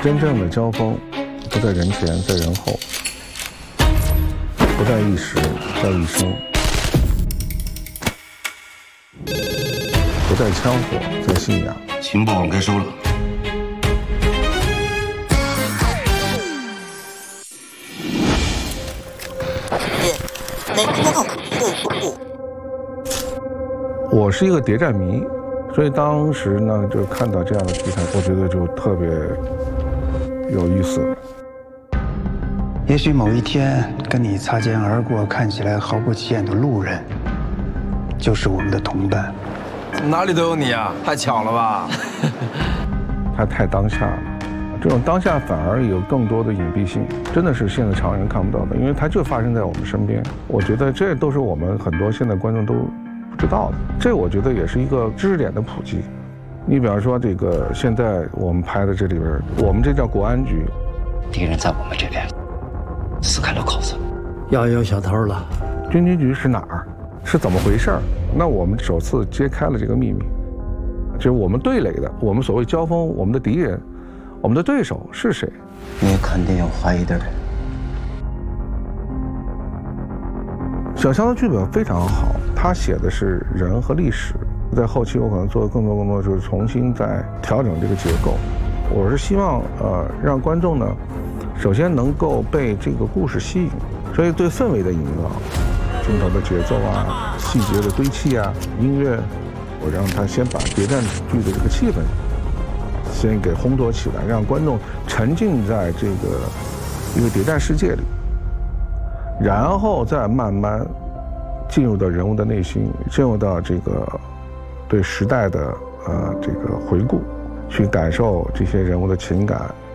真正的交锋，不在人前，在人后；不在一时，在一生；不在枪火，在信仰。 情报网该收了。我是一个谍战迷，所以当时呢，就看到这样的题材，我觉得就特别有意思。 也许某一天跟你擦肩而过，看起来毫不起眼的路人，就是我们的同伴。 哪里都有你啊，太巧了吧？ 它太当下了，这种当下反而有更多的隐蔽性，真的是现在常人看不到的，因为它就发生在我们身边。我觉得这都是我们很多现在观众都不知道的，这我觉得也是一个知识点的普及。你比方说这个现在我们拍的这里边，我们这叫国安局， 敌人在我们这边，撕开了口子， 要有小偷了。 军机局是哪儿？是怎么回事？那我们首次揭开了这个秘密，就是我们对垒的，我们所谓交锋，我们的敌人，我们的对手是谁？ 你肯定有怀疑的人。 小强的剧本非常好，他写的是人和历史。在后期我可能做更多，就是重新再调整这个结构。我是希望让观众呢，首先能够被这个故事吸引，所以对氛围的营造。镜头的节奏啊，细节的堆砌啊，音乐，我让他先把谍战剧的这个气氛先给烘托起来，让观众沉浸在这个一个谍战世界里，然后再慢慢进入到人物的内心，进入到这个对时代的这个回顾，去感受这些人物的情感，